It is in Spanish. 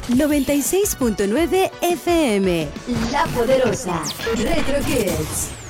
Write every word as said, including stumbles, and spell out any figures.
noventa y seis punto nueve F M. La Poderosa. Retro Kids.